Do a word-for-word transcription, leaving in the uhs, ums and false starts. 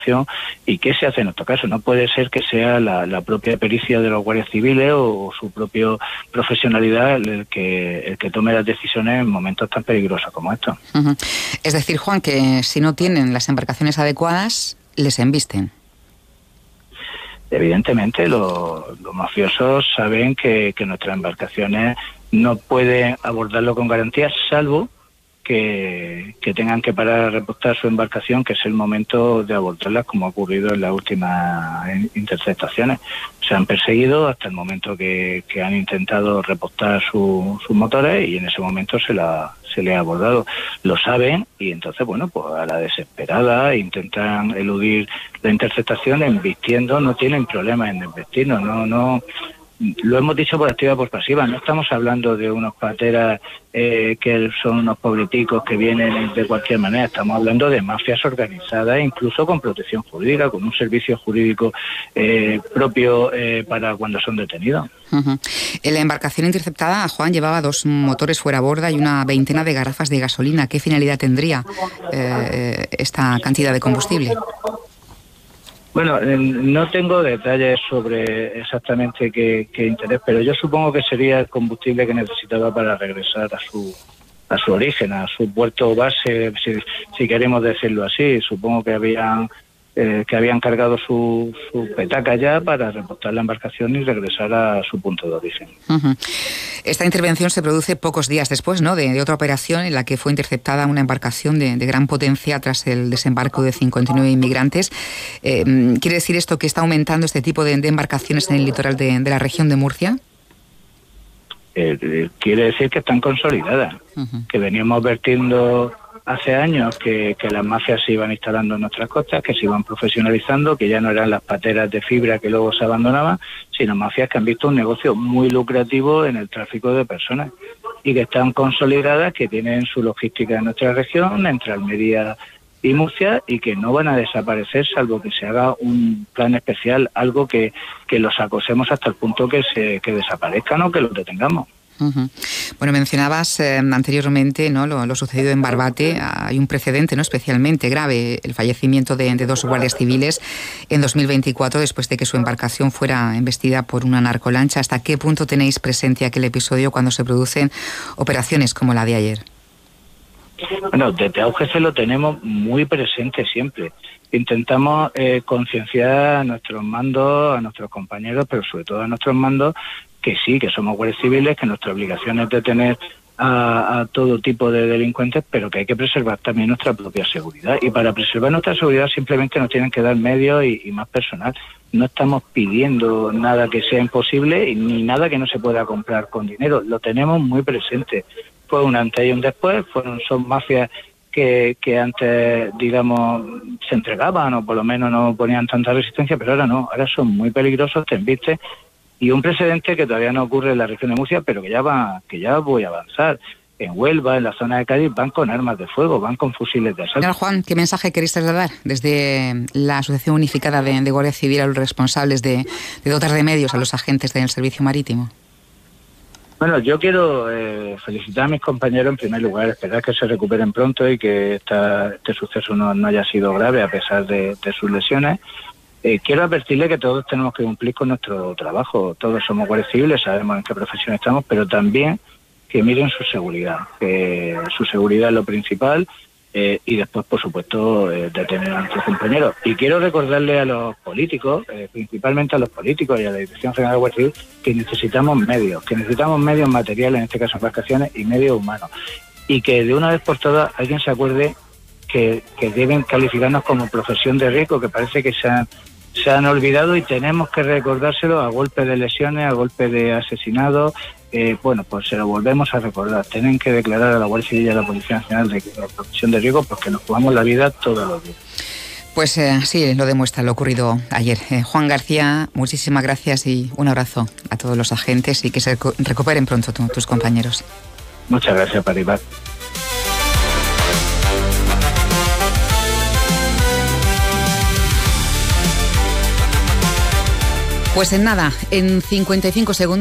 y qué se hace en estos casos. No puede ser que sea la, la propia pericia de los guardias civiles o, o su propia profesionalidad el que, el que tome las decisiones en momentos tan peligrosos como estos. Uh-huh. Es decir, Juan, que si no tienen las embarcaciones adecuadas, les embisten. Evidentemente, los, los mafiosos saben que, que nuestras embarcaciones no pueden abordarlo con garantías, salvo que, que tengan que parar a repostar su embarcación, que es el momento de abordarlas, como ha ocurrido en las últimas interceptaciones. Se han perseguido hasta el momento que, que han intentado repostar su, sus motores, y en ese momento se la se les ha abordado. Lo saben, y entonces, bueno, pues a la desesperada intentan eludir la interceptación embistiendo. No tienen problema en embestirnos, no, no. Lo hemos dicho por activa y por pasiva, no estamos hablando de unos pateras eh, que son unos pobreticos que vienen de cualquier manera, estamos hablando de mafias organizadas, incluso con protección jurídica, con un servicio jurídico eh, propio eh, para cuando son detenidos. Uh-huh. La embarcación interceptada, Juan, llevaba dos motores fuera a borda y una veintena de garrafas de gasolina. ¿Qué finalidad tendría eh, esta cantidad de combustible? Bueno, no tengo detalles sobre exactamente qué, qué interés, pero yo supongo que sería el combustible que necesitaba para regresar a su a su origen, a su puerto base, si, si queremos decirlo así. Supongo que habían eh, que habían cargado su, su petaca ya para repostar la embarcación y regresar a su punto de origen. Uh-huh. Esta intervención se produce pocos días después, ¿no?, de, de otra operación en la que fue interceptada una embarcación de, de gran potencia tras el desembarco de cincuenta y nueve inmigrantes. Eh, ¿Quiere decir esto que está aumentando este tipo de, de embarcaciones en el litoral de, de la región de Murcia? Eh, quiere decir que están consolidadas, uh-huh. que veníamos advirtiendo hace años que, que las mafias se iban instalando en nuestras costas, que se iban profesionalizando, que ya no eran las pateras de fibra que luego se abandonaban, sino mafias que han visto un negocio muy lucrativo en el tráfico de personas y que están consolidadas, que tienen su logística en nuestra región, entre Almería y Murcia, y que no van a desaparecer salvo que se haga un plan especial, algo que, que los acosemos hasta el punto que se que desaparezcan o que los detengamos. Uh-huh. Bueno, mencionabas eh, anteriormente, ¿no?, lo, lo sucedido en Barbate. Hay un precedente, ¿no?, especialmente grave, el fallecimiento de, de dos guardias civiles en dos mil veinticuatro después de que su embarcación fuera embestida por una narcolancha. ¿Hasta qué punto tenéis presente aquel episodio cuando se producen operaciones como la de ayer? Bueno, desde Auge se lo tenemos muy presente siempre. Intentamos eh, concienciar a nuestros mandos, a nuestros compañeros, pero sobre todo a nuestros mandos, que sí, que somos guardias civiles, que nuestra obligación es detener a, a todo tipo de delincuentes, pero que hay que preservar también nuestra propia seguridad. Y para preservar nuestra seguridad simplemente nos tienen que dar medios y, y más personal. No estamos pidiendo nada que sea imposible ni nada que no se pueda comprar con dinero. Lo tenemos muy presente. Fue un antes y un después, fueron son mafias que, que antes, digamos, se entregaban o por lo menos no ponían tanta resistencia, pero ahora no, ahora son muy peligrosos, te embisten. Y un precedente que todavía no ocurre en la región de Murcia, pero que ya va, que ya voy a avanzar. En Huelva, en la zona de Cádiz, van con armas de fuego, van con fusiles de asalto. Señor Juan, ¿qué mensaje queréis trasladar desde la Asociación Unificada de, de Guardia Civil a los responsables de, de dotar de medios a los agentes del Servicio Marítimo? Bueno, yo quiero eh, felicitar a mis compañeros en primer lugar, esperar que se recuperen pronto y que esta, este suceso no, no haya sido grave a pesar de, de sus lesiones. Eh, quiero advertirle que todos tenemos que cumplir con nuestro trabajo. Todos somos guardias civiles, sabemos en qué profesión estamos, pero también que miren su seguridad, que su seguridad es lo principal, eh, y después, por supuesto, eh, detener a nuestros compañeros. Y quiero recordarle a los políticos, eh, principalmente a los políticos y a la Dirección General de Guardia Civil, que necesitamos medios, que necesitamos medios materiales, en este caso embarcaciones, y medios humanos. Y que de una vez por todas alguien se acuerde que, que deben calificarnos como profesión de riesgo, que parece que se han se han olvidado y tenemos que recordárselo a golpe de lesiones, a golpe de asesinados. Eh, bueno, pues se lo volvemos a recordar. Tienen que declarar a la Guardia Civil y a la Policía Nacional de la profesión de riesgo porque nos jugamos la vida todos los días. Pues eh, sí, lo demuestra lo ocurrido ayer. Eh, Juan García, muchísimas gracias y un abrazo a todos los agentes y que se recuperen pronto tu, tus compañeros. Muchas gracias, Paribas. Pues en nada, en cincuenta y cinco segundos.